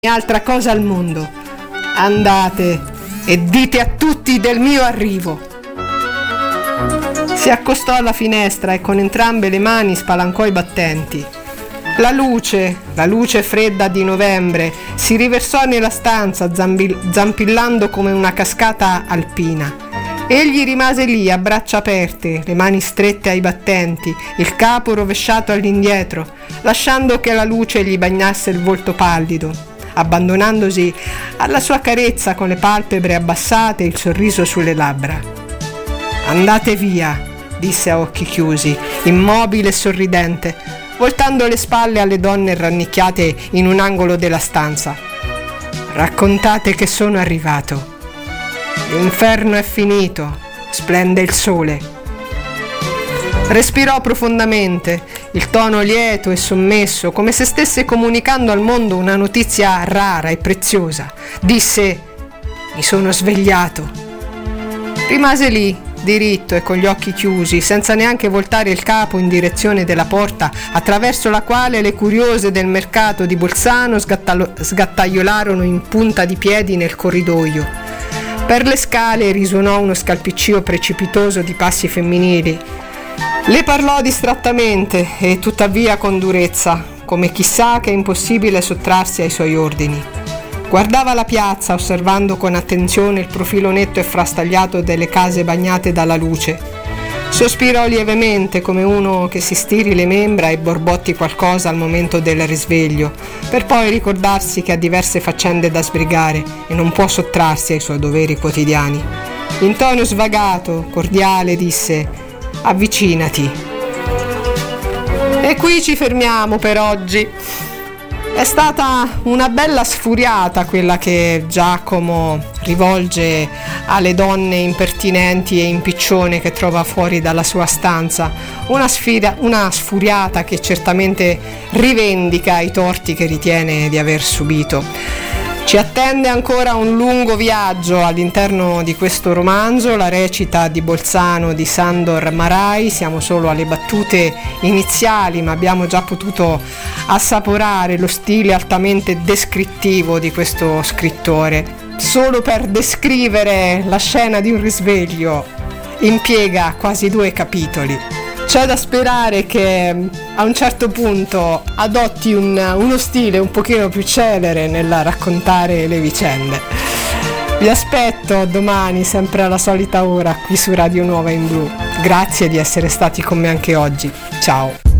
altra cosa al mondo. Andate e dite a tutti del mio arrivo. Si accostò alla finestra e con entrambe le mani spalancò i battenti. La luce fredda di novembre si riversò nella stanza zampillando come una cascata alpina. Egli rimase lì a braccia aperte, le mani strette ai battenti, il capo rovesciato all'indietro, lasciando che la luce gli bagnasse il volto pallido, abbandonandosi alla sua carezza con le palpebre abbassate e il sorriso sulle labbra. «Andate via», disse a occhi chiusi, immobile e sorridente, voltando le spalle alle donne rannicchiate in un angolo della stanza. «Raccontate che sono arrivato. L'inferno è finito, splende il sole». Respirò profondamente, il tono lieto e sommesso, come se stesse comunicando al mondo una notizia rara e preziosa. Disse: «Mi sono svegliato». Rimase lì, diritto e con gli occhi chiusi, senza neanche voltare il capo in direzione della porta attraverso la quale le curiose del mercato di Bolzano sgattaiolarono in punta di piedi nel corridoio. Per le scale risuonò uno scalpiccio precipitoso di passi femminili. Le parlò distrattamente e tuttavia con durezza, come chi sa che è impossibile sottrarsi ai suoi ordini. Guardava la piazza, osservando con attenzione il profilo netto e frastagliato delle case bagnate dalla luce. Sospirò lievemente come uno che si stiri le membra e borbotti qualcosa al momento del risveglio, per poi ricordarsi che ha diverse faccende da sbrigare e non può sottrarsi ai suoi doveri quotidiani. In tono svagato, cordiale, disse: «Avvicinati». E qui ci fermiamo per oggi. È stata una bella sfuriata quella che Giacomo rivolge alle donne impertinenti e impiccione che trova fuori dalla sua stanza. Una sfuriata che certamente rivendica i torti che ritiene di aver subito. Ci attende ancora un lungo viaggio all'interno di questo romanzo, la recita di Bolzano di Sandor Márai. Siamo solo alle battute iniziali, ma abbiamo già potuto assaporare lo stile altamente descrittivo di questo scrittore. Solo per descrivere la scena di un risveglio impiega quasi 2 capitoli. C'è da sperare che a un certo punto adotti uno stile un pochino più celere nel raccontare le vicende. Vi aspetto domani, sempre alla solita ora, qui su Radio Nuova in Blu. Grazie di essere stati con me anche oggi. Ciao!